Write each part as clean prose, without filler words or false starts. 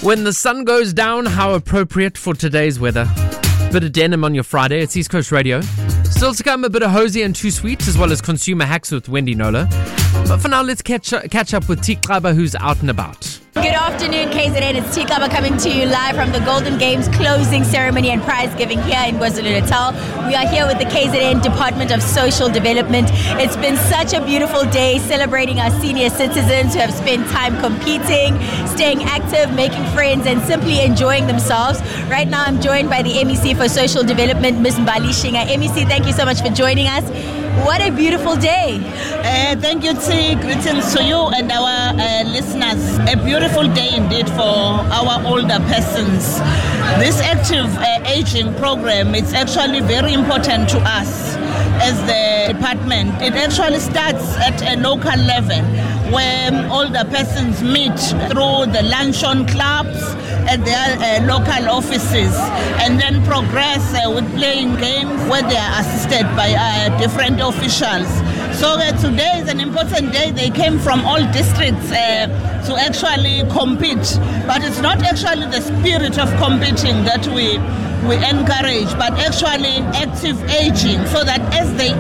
When the sun goes down, how appropriate for today's weather. Bit of denim on your Friday. It's East Coast Radio. Still to come, a bit of Hosey and Too Sweet, as well as consumer hacks with Wendy Nola. But for now, let's catch up with Tiklaba, who's out and about. Good afternoon, KZN. It's Tiklaba coming to you live from the Golden Games closing ceremony and prize giving here in KwaZulu-Natal. We are here with the KZN Department of Social Development. It's been such a beautiful day celebrating our senior citizens who have spent time competing, staying active, making friends, and simply enjoying themselves. Right now, I'm joined by the MEC for Social Development, Ms. Mbali Shinga. MEC, thank you so much for joining us. What a beautiful day. Thank you, T. Greetings to you and our listeners. A beautiful day indeed for our older persons. This active aging program is actually very important to us as the department. It actually starts at a local level where older persons meet through the luncheon clubs at their local offices and then progress with playing games where they are assisted by different officials. So today is an important day. They came from all districts to actually compete, but it's not actually the spirit of competing that we encourage, but actually active aging, so that as they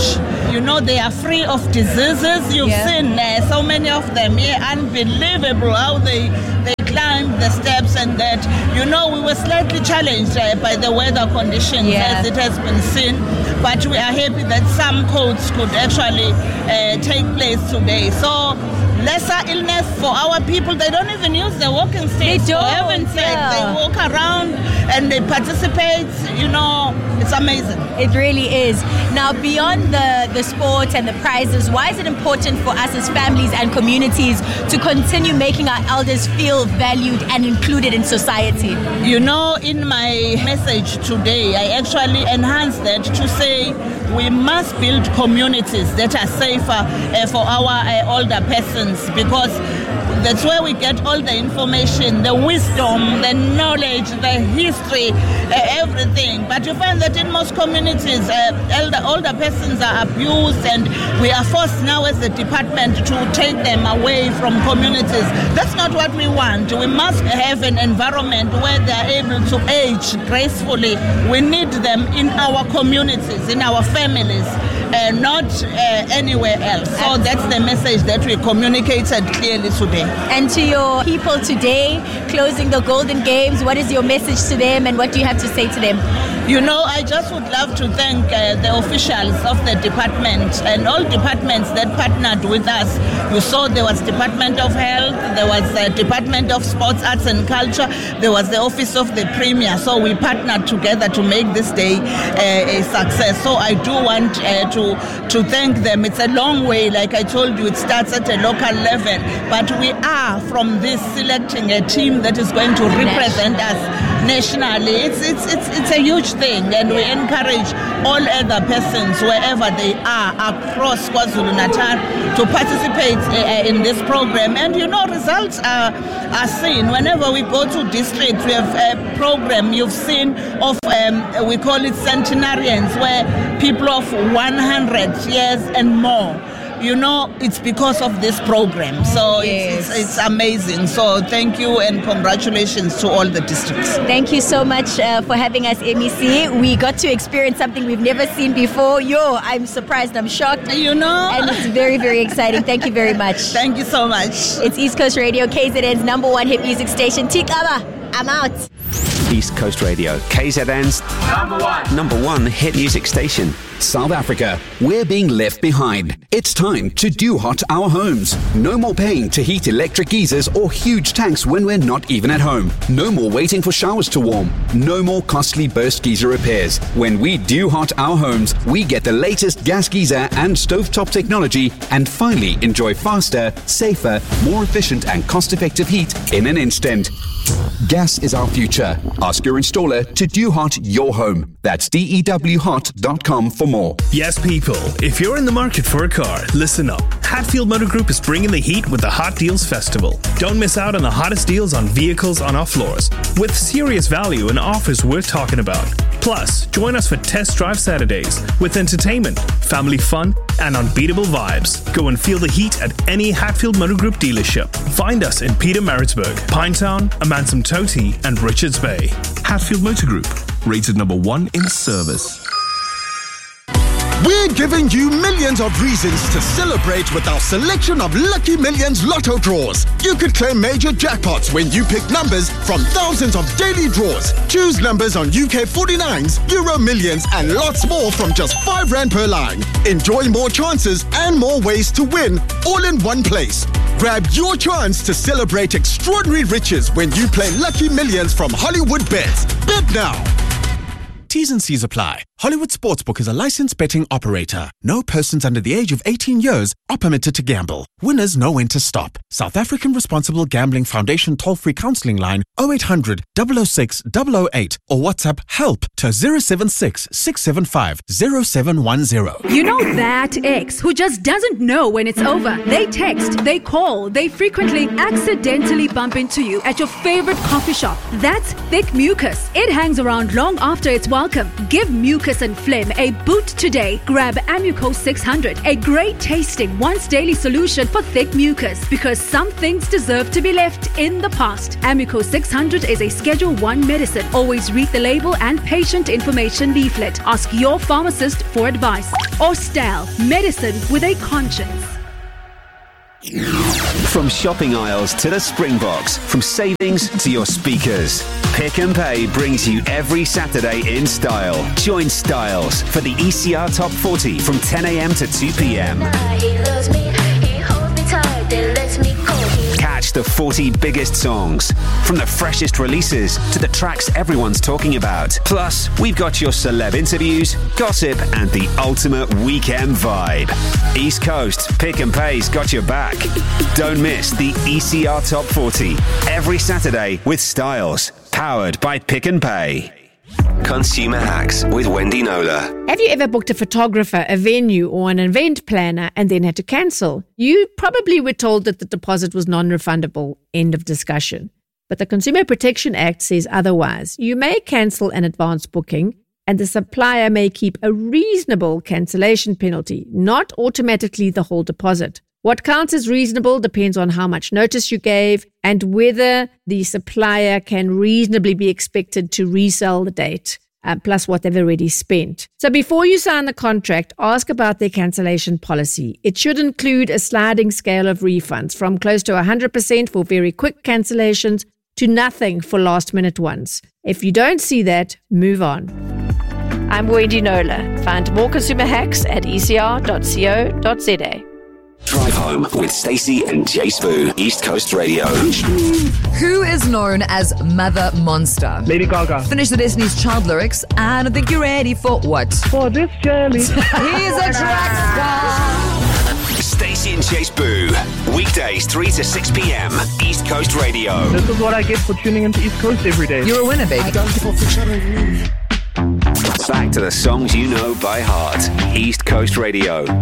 age, they are free of diseases. You've seen so many of them here, unbelievable how they climbed the steps, and that, we were slightly challenged by the weather conditions as it has been seen, but we are happy that some codes could actually take place today. So lesser illness for our people. They don't even use the walking sticks. They don't. For heaven's sake, they walk around and they participate. It's amazing. It really is. Now, beyond the sport and the prizes, why is it important for us as families and communities to continue making our elders feel valued and included in society? In my message today, I actually enhanced that to say we must build communities that are safer for our older persons, because that's where we get all the information, the wisdom, the knowledge, the history, everything. But you find that in most communities, older persons are abused, and we are forced now as the department to take them away from communities. That's not what we want. We must have an environment where they are able to age gracefully. We need them in our communities, in our families, not anywhere else. So that's the message that we communicated clearly today. And to your people today, closing the Golden Games, what is your message to them and what do you have to say to them? I just would love to thank the officials of the department and all departments that partnered with us. You saw there was Department of Health, there was Department of Sports, Arts and Culture, there was the Office of the Premier. So we partnered together to make this day a success. So I do want to thank them. It's a long way. Like I told you, it starts at a local level. But we are from this selecting a team that is going to represent us nationally. It's a huge thing, and we encourage all other persons wherever they are across KwaZulu-Natal to participate in this program. And results are seen whenever we go to districts. We have a program you've seen of we call it centenarians, where people of 100 years and more. It's because of this program. So it's amazing. So thank you and congratulations to all the districts. Thank you so much for having us, MEC. We got to experience something we've never seen before. I'm surprised, I'm shocked. And it's very, very exciting. Thank you very much. Thank you so much. It's East Coast Radio, KZN's #1 hit music station. Tiklaba, I'm out. East Coast Radio, KZN's number one hit music station. South Africa, we're being left behind. It's time to do hot our homes. No more paying to heat electric geysers or huge tanks when we're not even at home. No more waiting for showers to warm. No more costly burst geyser repairs. When we do hot our homes, we get the latest gas geyser and stovetop technology and finally enjoy faster, safer, more efficient and cost-effective heat in an instant. Gas is our future. Ask your installer to DewHot your home. That's dewhot.com for more. Yes, people, if you're in the market for a car, listen up. Hatfield Motor Group is bringing the heat with the Hot Deals Festival. Don't miss out on the hottest deals on vehicles on our floors, with serious value and offers worth talking about. Plus, join us for Test Drive Saturdays with entertainment, family fun, and unbeatable vibes. Go and feel the heat at any Hatfield Motor Group dealership. Find us in Pietermaritzburg, Pinetown, Amanzimtoti, and Richards Bay. Hatfield Motor Group, rated number 1 in service. We're giving you millions of reasons to celebrate with our selection of Lucky Millions Lotto draws. You could claim major jackpots when you pick numbers from thousands of daily draws. Choose numbers on UK 49s, Euro Millions, and lots more from just R5 per line. Enjoy more chances and more ways to win, all in one place. Grab your chance to celebrate extraordinary riches when you play Lucky Millions from Hollywood Bets. Bet now. T's and C's apply. Hollywood Sportsbook is a licensed betting operator. No persons under the age of 18 years are permitted to gamble. Winners know when to stop. South African Responsible Gambling Foundation toll-free counselling line 0800 006 008 or WhatsApp help to 076 675 0710. You know that ex who just doesn't know when it's over. They text, they call, they frequently accidentally bump into you at your favorite coffee shop. That's thick mucus. It hangs around long after it's welcome. Give mucus and phlegm a boot today. Grab Amuco 600, a great tasting once daily solution for thick mucus, because some things deserve to be left in the past. Amuco 600 is a Schedule 1 medicine. Always read the label and patient information leaflet. Ask your pharmacist for advice. Or Stal, medicine with a conscience. From shopping aisles to the Springboks, from savings to your speakers, Pick and Pay brings you every Saturday in style. Join Styles for the ECR Top 40 from 10 a.m. to 2 p.m. Catch the 40 biggest songs, from the freshest releases to the tracks everyone's talking about. Plus, we've got your celeb interviews, gossip, and the ultimate weekend vibe. East Coast, Pick and Pay's got your back. Don't miss the ECR Top 40 every Saturday with Styles, powered by Pick and Pay. Consumer Hacks with Wendy Nola. Have you ever booked a photographer, a venue, or an event planner and then had to cancel? You probably were told that the deposit was non-refundable. End of discussion. But the Consumer Protection Act says otherwise. You may cancel an advance booking, and the supplier may keep a reasonable cancellation penalty, not automatically the whole deposit. What counts as reasonable depends on how much notice you gave and whether the supplier can reasonably be expected to resell the date, plus what they've already spent. So before you sign the contract, ask about their cancellation policy. It should include a sliding scale of refunds, from close to 100% for very quick cancellations to nothing for last-minute ones. If you don't see that, move on. I'm Wendy Nola. Find more consumer hacks at ecr.co.za. Drive Home with Stacey and Jay Spoo, East Coast Radio. Who is known as Mother Monster? Lady Gaga. Finish the Destiny's Child lyrics, and I think you're ready for what? For this journey. He's a track star. Stacey and Jay Spoo, weekdays 3 to 6 p.m. East Coast Radio. This is what I get for tuning into East Coast every day. You're a winner, baby. Back to the songs you know by heart. East Coast Radio.